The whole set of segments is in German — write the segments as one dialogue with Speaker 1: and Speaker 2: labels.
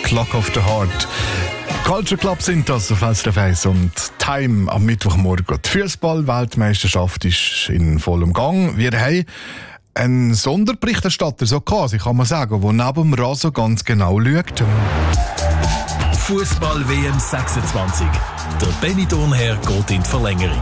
Speaker 1: Clock of the Heart. Culture Club sind das auf SRF 1 und Time am Mittwochmorgen. Die Fußball-Weltmeisterschaft ist in vollem Gang. Wir haben einen Sonderberichterstatter, so quasi, kann man sagen, der neben dem Rasen ganz genau schaut.
Speaker 2: Fußball-WM 26. Der Benny Thurnherr geht in die Verlängerung.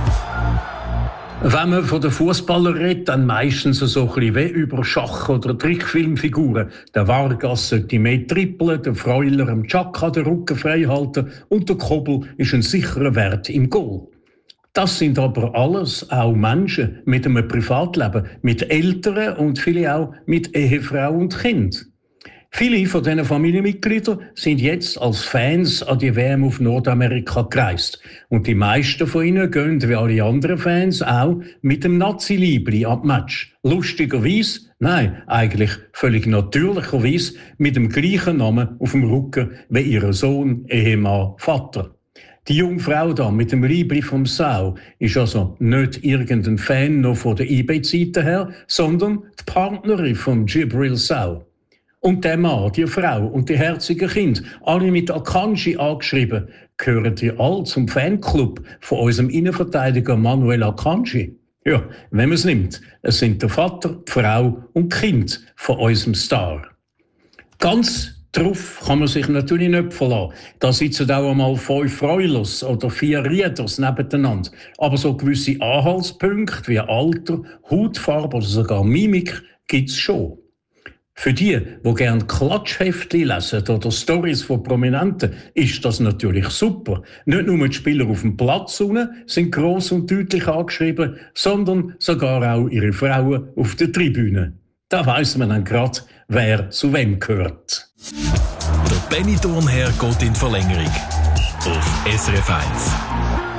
Speaker 3: Wenn man von den Fußballern redet, dann meistens so ein bisschen wie über Schach- oder Trickfilmfiguren. Der Vargas sollte mehr trippeln, der Freuler am Chaka den Rücken frei halten und der Kobel ist ein sicherer Wert im Goal. Das sind aber alles auch Menschen mit einem Privatleben, mit Eltern und viele auch mit Ehefrau und Kind. Viele von diesen Familienmitgliedern sind jetzt als Fans an die WM auf Nordamerika gereist. Und die meisten von ihnen gehen, wie alle anderen Fans, auch mit dem Nazi-Liebli am Match. Lustigerweise, nein, eigentlich völlig natürlicherweise, mit dem gleichen Namen auf dem Rücken wie ihr Sohn, Ehemann, Vater. Die junge Frau da mit dem Liebli vom Sau ist also nicht irgendein Fan noch von der eBay-Zeiten her, sondern die Partnerin von Djibril Sow. Und der Mann, die Frau und die herzigen Kinder, alle mit Akanji angeschrieben, gehören die all zum Fanclub von unserem Innenverteidiger Manuel Akanji. Ja, wenn man es nimmt, es sind der Vater, die Frau und die Kind von unserem Star. Ganz darauf kann man sich natürlich nicht verlassen. Da sitzen auch einmal 5 Freulers oder 4 Rieders nebeneinander. Aber so gewisse Anhaltspunkte wie Alter, Hautfarbe oder sogar Mimik gibt es schon. Für die gerne Klatschheftchen lesen oder Stories von Prominenten, ist das natürlich super. Nicht nur die Spieler auf dem Platz unten sind gross und deutlich angeschrieben, sondern sogar auch ihre Frauen auf der Tribüne. Da weiss man dann gerade, wer zu wem gehört.
Speaker 2: Der Benny Thurnherr geht in die Verlängerung. Auf SRF 1.